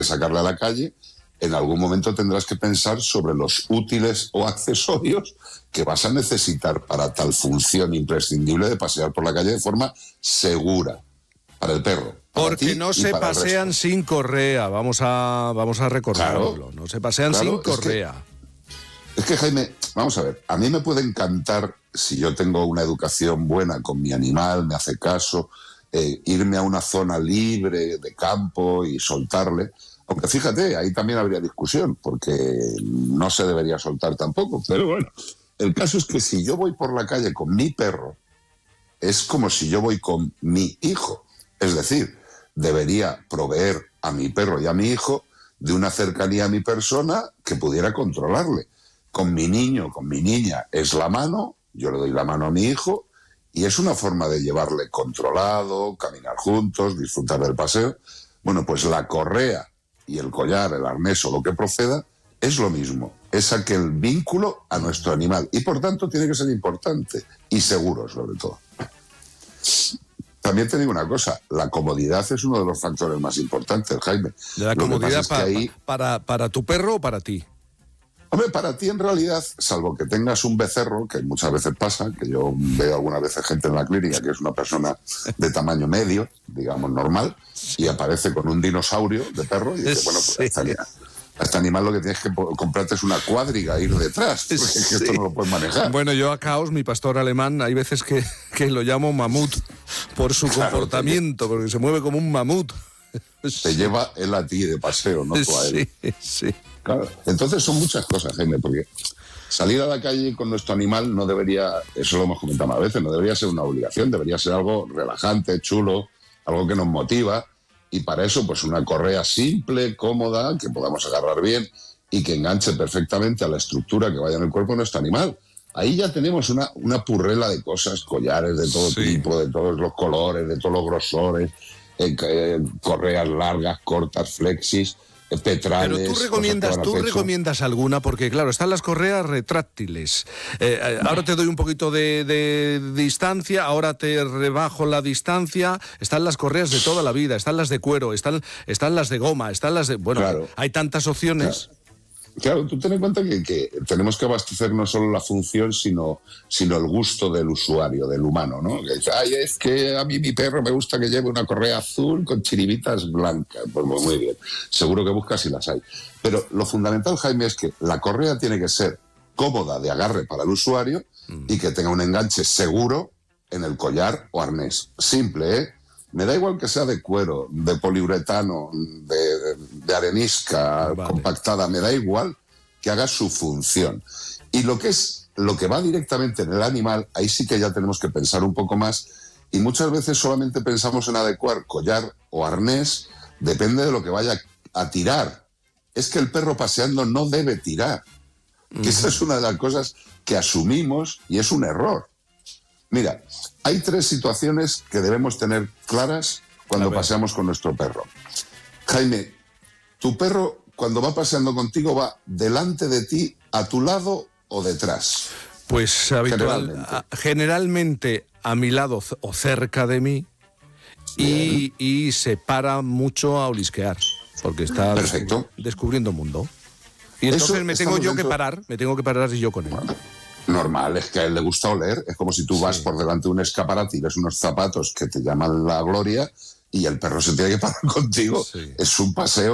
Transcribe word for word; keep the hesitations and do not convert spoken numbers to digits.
sacarle a la calle, en algún momento tendrás que pensar sobre los útiles o accesorios que vas a necesitar para tal función imprescindible de pasear por la calle de forma segura para el perro. Porque no se pasean sin correa, vamos a, vamos a recordarlo, claro, no se pasean claro, sin correa. Es que, es que, Jaime, vamos a ver, a mí me puede encantar, si yo tengo una educación buena con mi animal, me hace caso, eh, irme a una zona libre de campo y soltarle. Aunque fíjate, ahí también habría discusión, porque no se debería soltar tampoco. Pero bueno, el caso es que si yo voy por la calle con mi perro, es como si yo voy con mi hijo. Es decir, debería proveer a mi perro y a mi hijo de una cercanía a mi persona que pudiera controlarle. Con mi niño, con mi niña, es la mano, yo le doy la mano a mi hijo, y es una forma de llevarle controlado, caminar juntos, disfrutar del paseo. Bueno, pues la correa y el collar, el arnés o lo que proceda, es lo mismo. Es aquel vínculo a nuestro animal. Y por tanto tiene que ser importante y seguro, sobre todo. También te digo una cosa, la comodidad es uno de los factores más importantes, Jaime. ¿De la comodidad pa, ahí, para, para tu perro o para ti? Hombre, para ti en realidad, salvo que tengas un becerro, que muchas veces pasa, que yo veo algunas veces gente en la clínica que es una persona de tamaño medio, digamos normal, y aparece con un dinosaurio de perro y dice, bueno, pues sí. esta, a este animal lo que tienes que comprarte es una cuadriga e ir detrás, porque sí. es que esto no lo puedes manejar. Bueno, yo a Caos, mi pastor alemán, hay veces que, que lo llamo mamut por su claro, comportamiento, porque se mueve como un mamut. Te sí. lleva él a ti de paseo, no tú a él. Sí, sí. Claro. Entonces son muchas cosas, Jaime, porque salir a la calle con nuestro animal no debería, eso lo hemos comentado más veces, no debería ser una obligación, debería ser algo relajante, chulo, algo que nos motiva, y para eso pues una correa simple, cómoda, que podamos agarrar bien y que enganche perfectamente a la estructura que vaya en el cuerpo de nuestro animal. Ahí ya tenemos una, una purrela de cosas, collares de todo sí. tipo, de todos los colores, de todos los grosores, eh, eh, correas largas, cortas, flexis, petrales. Pero tú recomiendas, tú recomiendas alguna, porque claro, están las correas retráctiles. Eh, eh, ahora te doy un poquito de, de distancia, ahora te rebajo la distancia. Están las correas de toda la vida, están las de cuero, están, están las de goma, están las de... Bueno, claro. hay tantas opciones. Claro. Claro, tú ten en cuenta que, que tenemos que abastecer no solo la función, sino, sino el gusto del usuario, del humano, ¿no? Que dice, ay, es que a mí mi perro me gusta que lleve una correa azul con chiribitas blancas. Pues muy bien, seguro que buscas y las hay. Pero lo fundamental, Jaime, es que la correa tiene que ser cómoda de agarre para el usuario mm. y que tenga un enganche seguro en el collar o arnés. Simple, ¿eh? Me da igual que sea de cuero, de poliuretano, de, de arenisca vale. compactada, me da igual que haga su función. Y lo que es, lo que va directamente en el animal, ahí sí que ya tenemos que pensar un poco más, y muchas veces solamente pensamos en adecuar collar o arnés, depende de lo que vaya a tirar. Es que el perro paseando no debe tirar. Uh-huh. Esa es una de las cosas que asumimos y es un error. Mira, hay tres situaciones que debemos tener claras cuando paseamos con nuestro perro. Jaime, tu perro cuando va paseando contigo va delante de ti, a tu lado o detrás. Pues habitual, generalmente, a, generalmente a mi lado o cerca de mí y, y se para mucho a olisquear porque está Perfecto. descubriendo mundo. Y entonces Eso, me tengo yo dentro... que parar, me tengo que parar yo con él. Bueno. Normal, es que a él le gusta oler, es como si tú vas sí. por delante de un escaparate y ves unos zapatos que te llaman la gloria y el perro se tiene que parar contigo, sí. es un paseo